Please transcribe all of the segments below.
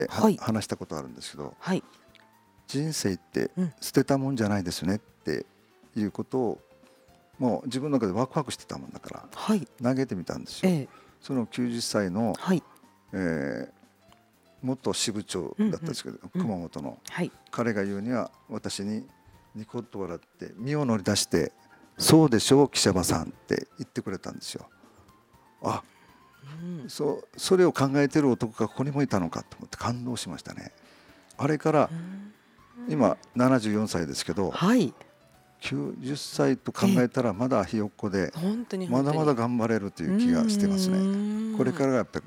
はい、 話したことあるんですけど、 はい、 人生ってうん、 捨てたもんじゃないですねっていうことをもう自分の中でワクワクしてたもんだからはい、 投げてみたんですよ。 ええ、 その90歳の、 はい、 えー元支部長うん、うん、 だったんですけど、 うん、 熊本のはい、 彼が言うには、私にニコッと笑って身を乗り出して、そうでしょう記者場さんって言ってくれたんですよ。あ、 うん、 それを考えてる男がここにもいたのかと思って感動しましたね。あれからうん、 今74歳ですけど、 はい、 90歳と考ええ、 えたらまだひよっこで、 本当にま本当に、 だまだ頑張れるというーう気がしてますね。これん、 からがやっぱり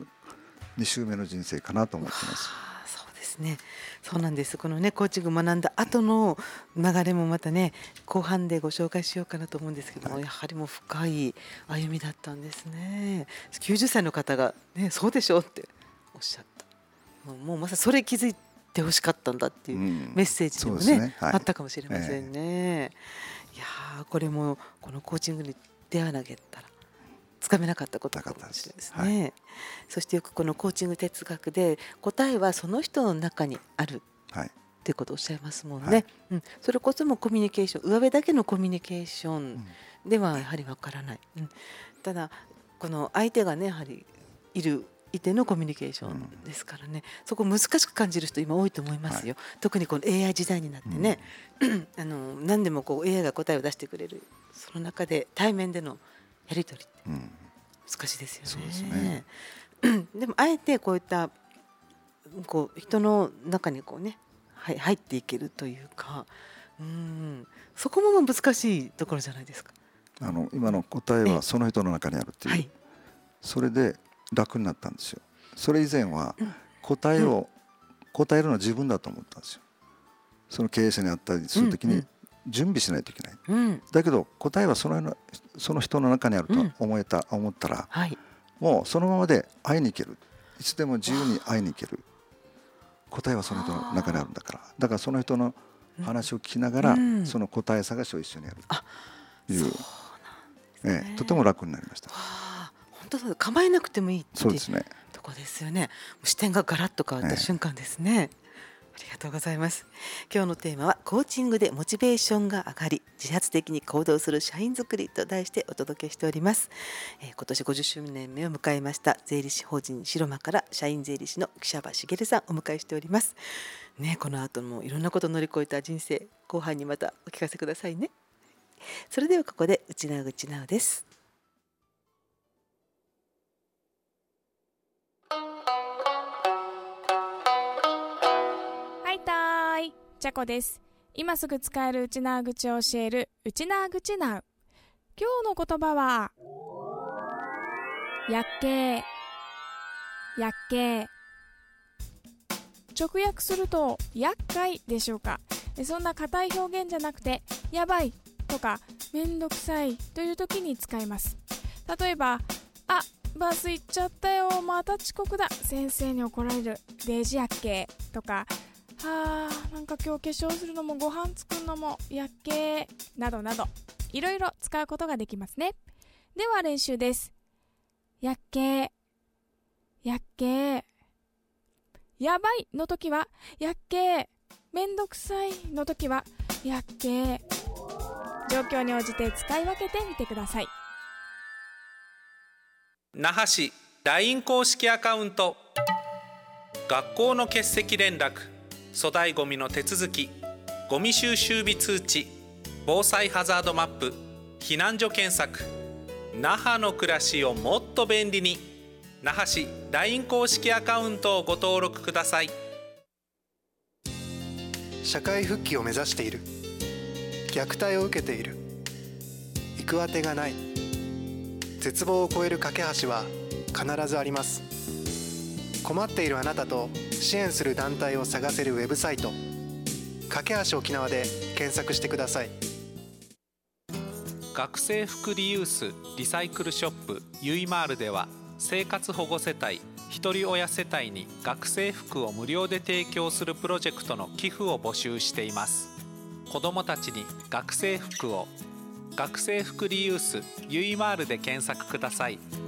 2周目の人生かなとうわ思ってます。 あ、そうですね。そうなんです。このね、コーチング学んだ後の流れもまたね、後半でご紹介しようかなと思うんですけども、 はい、 やはりもう深い歩みだったんですね。90歳の方がね、そうでしょうっておっしゃった。もうまさにそれ気づいて欲しかったんだっていううん、 メッセージでもね、 そうですね、はい、 あったかもしれませんね。いやー、これもこのコーチングに出会わなかったらつかめなかったことなかかったです。 もしれないですはい、 ね。そしてよくこのコーチング哲学で答えはその人の中にあるはい、 っていうことをおっしゃいますもんはい、 ね。うん、それこそもコミュニケーション、上辺だけのコミュニケーションうん、 ではやはりわからない。うん、ただこの相手がねやはりいてのコミュニケーションうん、 ですからね、そこ難しく感じる人今多いと思いまはい、 すよ。特にこの AI 時代になってね、何でもこう AI が答えを出してくれる、その中で対面でのやり取りってうん、 難しいですよそうですね。 ね。 でもあえてこういったこう人の中にこうね、入っていけるというか、そこも難しいところじゃないですか。 今の答えええ、 はその人の中にあるっていう、 はい、 それで楽になったんですよ。それ以前はうん、 答えうん、 を答えるのは自分だと思ったんですよ。その経営者に会ったりするときにうん、 準備しないといけない。 うん、 だけど答えはその人の中にあるとうん、 思ったら、 はい、 もうそのままで会いに行ける。いつでも自由にわ会いに行ける。答えはその人の中にあるあ、 んだから。だからその人の話を聞きながうん、 らうん、 その答え探しを一緒にやるあ、 という、 そうなんですとてもね。 楽になりました。 わあ、本当そうだ、構えなくてもいいってそうですね。 とこですよね。視点がガラッと変わった瞬間ですね。ありがとうございます。今日のテーマはコーチングでモチベーションが上がり自発的に行動する社員作りと題してお届けしております。今年50周年目を迎えました税理士法人白間から社員税理士の岸場茂さんをお迎えしておりますね。この後もいろんなことを乗り越えた人生、後半にまたお聞かせくださいね。それではここでうちなうちなうです。 はいたーい、ちゃこです。今すぐ使えるうちなー口を教えるうちなー口なう。今日の言葉はやっけー。やっけー。直訳すると厄介でしょうか。そんな硬い表現じゃなくてやばいとかめんどくさいという時に使います。例えば、あ、バス行っちゃったよ、また遅刻だ、先生に怒られる、デジやっけーとか、なんか今日化粧するのもご飯作るのもやっけーなどなど、いろいろ使うことができますね。では練習です。やっけー。やっけー。やばいの時はやっけー。めんどくさいの時はやっけー。状況に応じて使い分けてみてください。 那覇市 LINE 公式アカウント、学校の欠席連絡、粗大ごみの手続き、ゴミ収集日通知、防災ハザードマップ、避難所検索。那覇の暮らしをもっと便利に、那覇市 LINE 公式アカウントをご登録ください。 社会復帰を目指している、虐待を受けている、行く当てがない、絶望を超える架け橋は必ずあります。困っているあなたと支援する団体を探せるウェブサイト、架け橋沖縄で検索してください。 学生服リユースリサイクルショップゆいまーるでは、生活保護世帯ひとり親世帯に学生服を無料で提供するプロジェクトの寄付を募集しています。子どもたちに学生服を、学生服リユースゆいまーるで検索ください。